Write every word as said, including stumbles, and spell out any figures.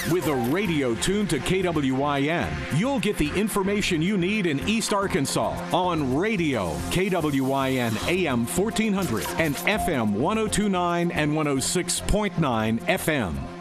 With a radio tuned to K W I N, you'll get the information you need in East Arkansas on radio, K W I N A M fourteen hundred and F M one oh two point nine and one oh six point nine F M.